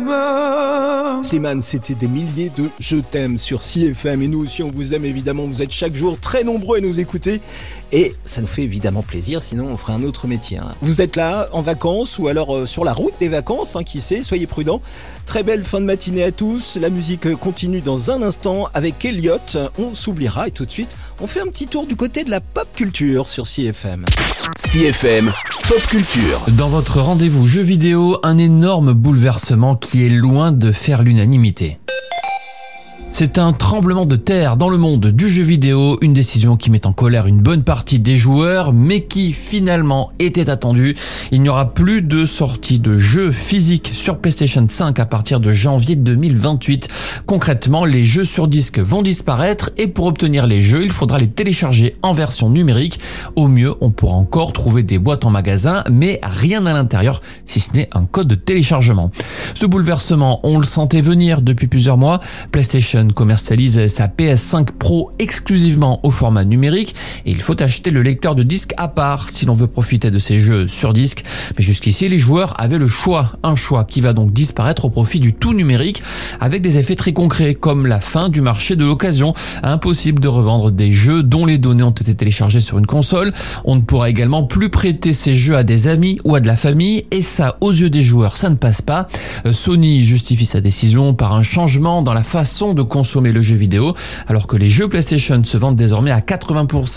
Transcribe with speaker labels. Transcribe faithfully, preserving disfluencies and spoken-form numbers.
Speaker 1: t'aime.
Speaker 2: Slimane, c'était des milliers de je t'aime sur C F M et nous aussi on vous aime évidemment, vous êtes chaque jour très nombreux à nous écouter et ça nous fait évidemment plaisir, sinon on ferait un autre métier. Hein. Vous êtes là en vacances ou alors euh, sur la route des vacances, hein, qui sait, soyez prudents. Très belle fin de matinée à tous, la musique continue dans un instant avec Elliot, on s'oubliera et tout de suite on fait un petit tour du côté de la pop culture sur C F M.
Speaker 3: C F M, pop culture.
Speaker 4: Dans votre rendez-vous jeux vidéo, un énorme bouleversement qui est loin de faire l'unanimité. C'est un tremblement de terre dans le monde du jeu vidéo, une décision qui met en colère une bonne partie des joueurs, mais qui finalement était attendue. Il n'y aura plus de sortie de jeux physiques sur PlayStation cinq à partir de janvier deux mille vingt-huit. Concrètement, les jeux sur disque vont disparaître et pour obtenir les jeux, il faudra les télécharger en version numérique. Au mieux, on pourra encore trouver des boîtes en magasin, mais rien à l'intérieur, si ce n'est un code de téléchargement. Ce bouleversement, on le sentait venir depuis plusieurs mois. PlayStation commercialise sa P S cinq Pro exclusivement au format numérique et il faut acheter le lecteur de disque à part si l'on veut profiter de ces jeux sur disque. Mais jusqu'ici, les joueurs avaient le choix, un choix qui va donc disparaître au profit du tout numérique avec des effets très concrets comme la fin du marché de l'occasion. Impossible de revendre des jeux dont les données ont été téléchargées sur une console. On ne pourra également plus prêter ces jeux à des amis ou à de la famille et ça, aux yeux des joueurs, ça ne passe pas. Sony justifie sa décision par un changement dans la façon de consommer le jeu vidéo, alors que les jeux PlayStation se vendent désormais à quatre-vingts pour cent